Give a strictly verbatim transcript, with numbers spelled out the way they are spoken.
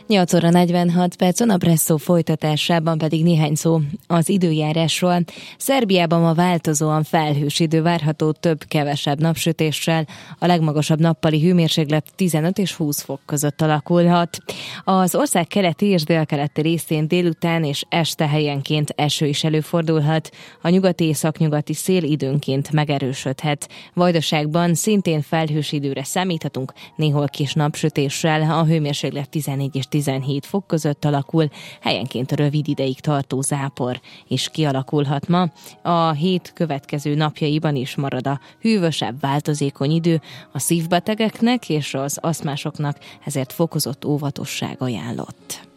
nyolc óra negyvenhat perc, a Napresszó folytatásában pedig néhány szó az időjárásról. Szerbiában ma változóan felhős idő várható, több-kevesebb napsütéssel, a legmagasabb nappali hőmérséklet tizenöt és húsz fok között alakulhat. Az ország keleti és délkeleti részén délután és este helyenként eső is előfordulhat, a nyugati északnyugati szél időnként megerősödhet. Vajdaságban szintén felhős időre számíthatunk, néhol kis napsütéssel, a hőmérséklet tizennégy és tizenhét fok között alakul, helyenként rövid ideig tartó zápor is kialakulhat ma. A hét következő napjaiban is marad a hűvösebb, változékony idő, a szívbetegeknek és az aszmásoknak ezért fokozott óvatosság ajánlott.